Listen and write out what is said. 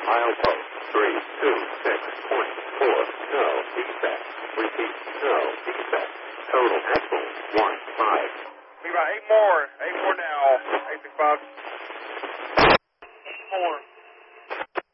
Milepost 326.4. No defect. Repeat, no defect. Total axle 15. We got 8 more now. 865.